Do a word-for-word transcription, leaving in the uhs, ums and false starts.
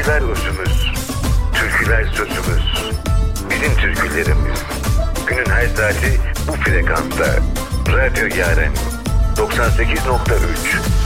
Şarkılar özümüz, türküler sözümüz. Bizim türkülerimiz. Günün her saati bu frekansta. Radyo Yaren doksan sekiz nokta üç.